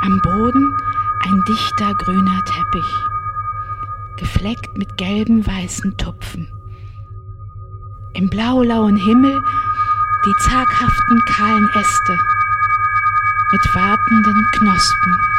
Am Boden ein dichter grüner Teppich, gefleckt mit gelben, weißen Tupfen. Im blaulauen Himmel die zaghaften, kahlen Äste mit wartenden Knospen.